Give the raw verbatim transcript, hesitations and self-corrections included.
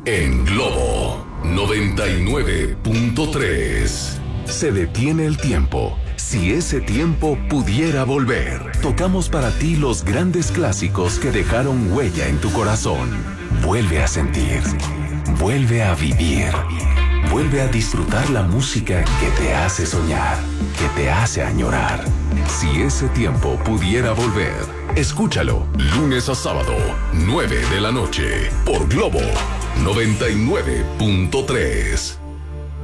en Globo noventa y nueve punto tres. Se detiene el tiempo. Si ese tiempo pudiera volver. Tocamos para ti los grandes clásicos que dejaron huella en tu corazón. Vuelve a sentir. Vuelve a vivir. Vuelve a disfrutar la música que te hace soñar, que te hace añorar. Si ese tiempo pudiera volver, escúchalo lunes a sábado, nueve de la noche, por Globo noventa y nueve punto tres.